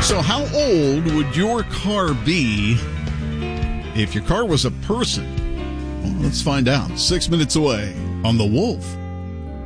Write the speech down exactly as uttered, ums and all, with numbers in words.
So how old would your car be if your car was a person? Well, let's find out. Six minutes away on The Wolf.